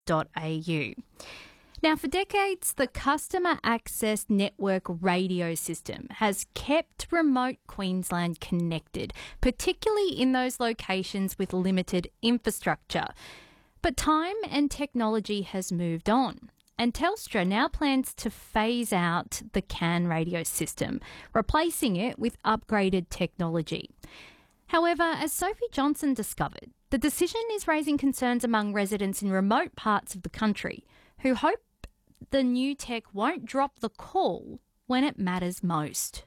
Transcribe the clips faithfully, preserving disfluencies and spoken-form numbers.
dot a u. Now, for decades, the Customer Access Network radio system has kept remote Queensland connected, particularly in those locations with limited infrastructure. But time and technology has moved on, and Telstra now plans to phase out the C A N radio system, replacing it with upgraded technology. However, as Sophie Johnson discovered, the decision is raising concerns among residents in remote parts of the country who hope the new tech won't drop the call when it matters most.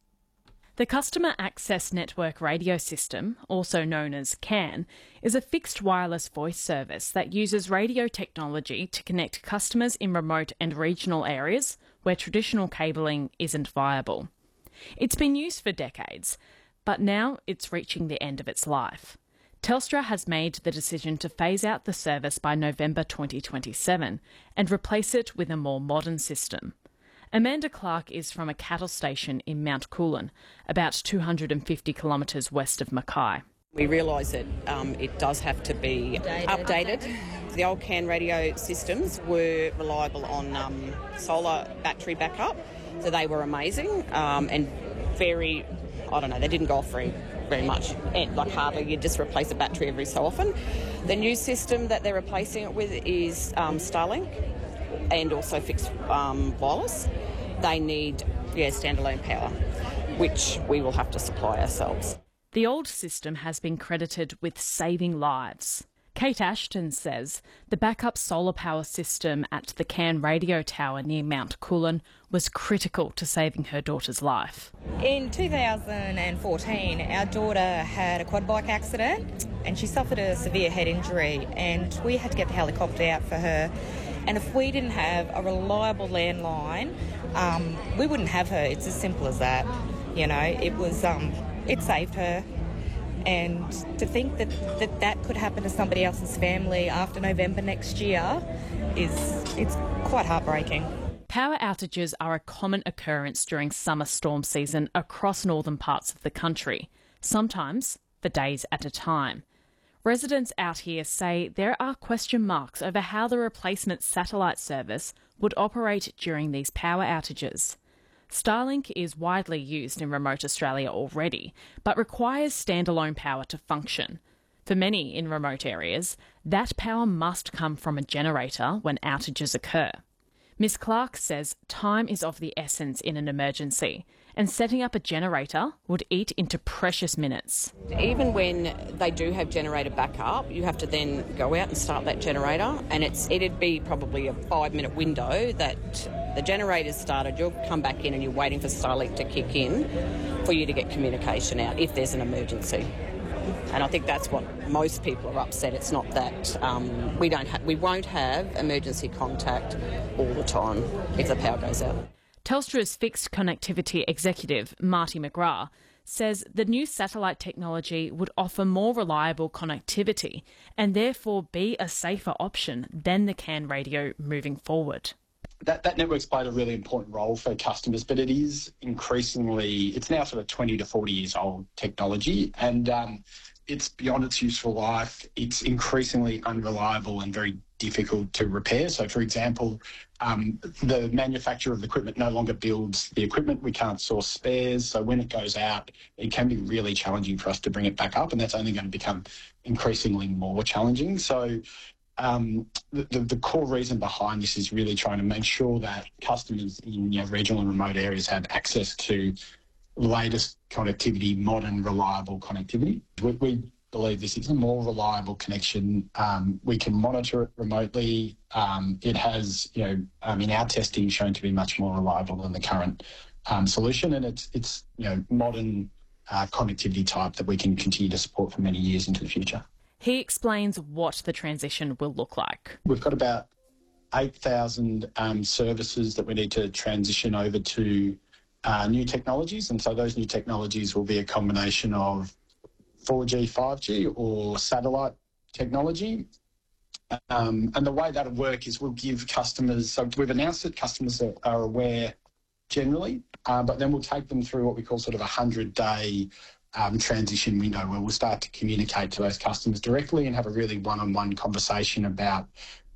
The Customer Access Network radio system, also known as C A N, is a fixed wireless voice service that uses radio technology to connect customers in remote and regional areas where traditional cabling isn't viable. It's been used for decades, but now it's reaching the end of its life. Telstra has made the decision to phase out the service by November twenty twenty-seven and replace it with a more modern system. Amanda Clark is from a cattle station in Mount Coolin, about two hundred fifty kilometres west of Mackay. We realise that um, it does have to be updated. updated. The old C A N radio systems were reliable on um, solar battery backup, so they were amazing um, and very, I don't know, they didn't go off very, very much. And like hardly, you just replace a battery every so often. The new system that they're replacing it with is um, Starlink and also fixed um, wireless. They need yeah, standalone power, which we will have to supply ourselves. The old system has been credited with saving lives. Kate Ashton says the backup solar power system at the C A N radio tower near Mount Coolin was critical to saving her daughter's life. In two thousand fourteen, our daughter had a quad bike accident and she suffered a severe head injury, and we had to get the helicopter out for her. And if we didn't have a reliable landline, um, we wouldn't have her. It's as simple as that. You know, it was, um, it saved her. And to think that, that that could happen to somebody else's family after November next year is, it's quite heartbreaking. Power outages are a common occurrence during summer storm season across northern parts of the country, sometimes for days at a time. Residents out here say there are question marks over how the replacement satellite service would operate during these power outages. Starlink is widely used in remote Australia already, but requires standalone power to function. For many in remote areas, that power must come from a generator when outages occur. Miz Clark says time is of the essence in an emergency, and setting up a generator would eat into precious minutes. Even when they do have generator backup, you have to then go out and start that generator, and it's it'd be probably a five-minute window that the generator's started, you'll come back in and you're waiting for Starlink to kick in for you to get communication out if there's an emergency. And I think that's what most people are upset. It's not that um, we don't ha- we won't have emergency contact all the time if the power goes out. Telstra's fixed connectivity executive, Marty McGrath, says the new satellite technology would offer more reliable connectivity and therefore be a safer option than the C A N radio moving forward. That, that network's played a really important role for customers, but it is increasingly, it's now sort of twenty to forty years old technology, and um, it's beyond its useful life. It's increasingly unreliable and very difficult to repair. So, for example, um, the manufacturer of the equipment no longer builds the equipment. We can't source spares. So when it goes out, it can be really challenging for us to bring it back up, and that's only going to become increasingly more challenging. So Um, the, the, the core reason behind this is really trying to make sure that customers in you know, regional and remote areas have access to latest connectivity, modern, reliable connectivity. We, we believe this is a more reliable connection. Um, we can monitor it remotely. Um, it has, you know, um, in our testing, shown to be much more reliable than the current um, solution, and it's it's you know modern uh, connectivity type that we can continue to support for many years into the future. He explains what the transition will look like. We've got about eight thousand um, services that we need to transition over to uh, new technologies, and so those new technologies will be a combination of four G, five G or satellite technology. Um, and the way that'll work is we'll give customers, so we've announced that customers are, are aware generally, uh, but then we'll take them through what we call sort of a hundred-day Um, transition window where we'll start to communicate to those customers directly and have a really one-on-one conversation about